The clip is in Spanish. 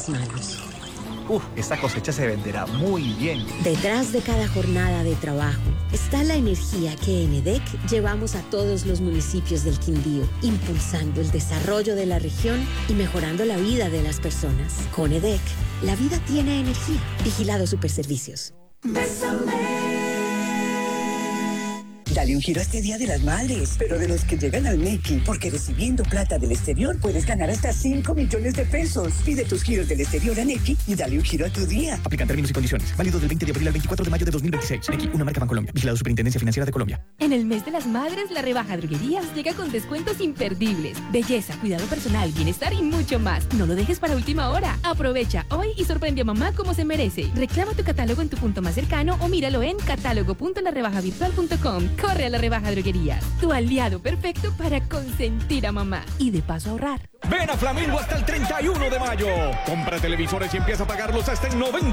mis manos. Esta cosecha se venderá muy bien. Detrás de cada jornada de trabajo está la energía que en EDEC llevamos a todos los municipios del Quindío, impulsando el desarrollo de la región y mejorando la vida de las personas. Con EDEC, la vida tiene energía. Vigilado Superservicios. Dale un giro a este Día de las Madres, pero de los que llegan al Nequi, porque recibiendo plata del exterior puedes ganar hasta 5 millones de pesos. Pide tus giros del exterior a Nequi y dale un giro a tu día. Aplican términos y condiciones. Válido del 20 de abril al 24 de mayo de 2026. Nequi, una marca Bancolombia. Vigilado Superintendencia Financiera de Colombia. En el mes de las madres, la rebaja Droguerías llega con descuentos imperdibles. Belleza, cuidado personal, bienestar y mucho más. No lo dejes para última hora. Aprovecha hoy y sorprende a mamá como se merece. Reclama tu catálogo en tu punto más cercano o míralo en catálogo.larebajavirtual.com. Corre a la rebaja Droguerías, tu aliado perfecto para consentir a mamá y de paso ahorrar. Ven a Flamingo hasta el 31 de mayo. Compra televisores y empieza a pagarlos hasta en 90